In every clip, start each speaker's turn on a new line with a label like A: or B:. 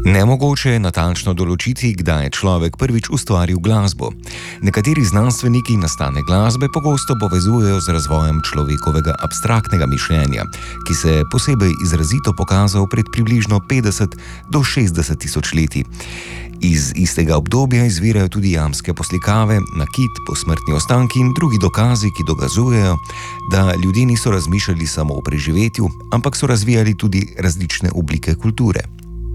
A: Nemogoče je natančno določiti, kdaj je človek prvič ustvaril glasbo. Nekateri znanstveniki nastanek glasbe pogosto povezujejo z razvojem človekovega abstraktnega mišljenja, ki se je posebej izrazito pokazal pred približno 50 do 60 tisoč leti. Iz istega obdobja izvirajo tudi jamske poslikave, nakit, posmrtni ostanki in drugi dokazi, ki dokazujejo, da ljudje niso razmišljali samo o preživetju, ampak so razvijali tudi različne oblike kulture.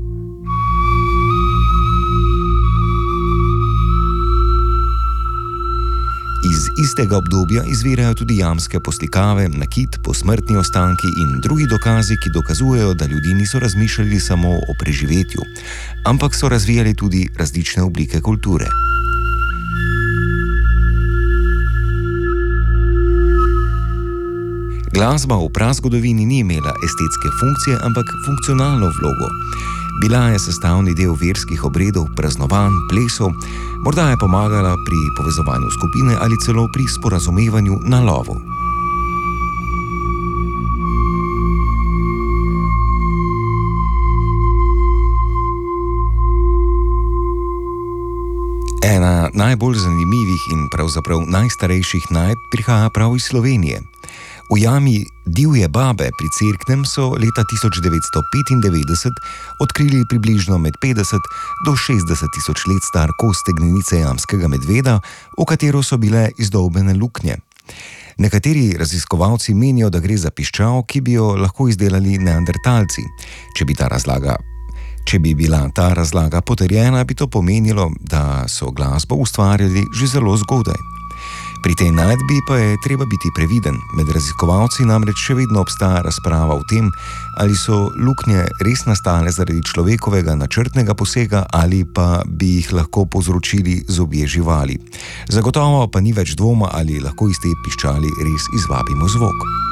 A: Iz istega obdobja izvirajo tudi jamske poslikave, nakit, posmrtni ostanki in drugi dokazi, ki dokazujejo, da ljudje niso razmišljali samo o preživetju, ampak so razvijali tudi različne oblike kulture. Glasba v prazgodovini ni imela estetske funkcije, ampak funkcionalno vlogo. Bila je sestavni del verskih obredov, praznovanj, plesov, morda je pomagala pri povezovanju skupine ali celo pri sporazumevanju na lovu. Ena najbolj zanimivih in pravzaprav najstarejših najdb prihaja prav iz Slovenije. V jami Divje babe pri Cerknem so leta 1995 odkrili približno med 50 do 60 tisoč let star kos stegnenice jamskega medveda, v katero so bile izdolbene luknje. Nekateri raziskovalci menijo, da gre za piščal, ki bi jo lahko izdelali neandertalci. Če bi bila ta razlaga potrjena, bi to pomenilo, da so glasbo ustvarjali že zelo zgodaj. Pri tej najdbi pa je treba biti previden. Med raziskovalci namreč še vedno obstaja razprava o tem, ali so luknje res nastale zaradi človekovega načrtnega posega ali pa bi jih lahko povzročili zobje živali. Zagotovo pa ni več dvoma, ali lahko iz te piščali res izvabimo zvok.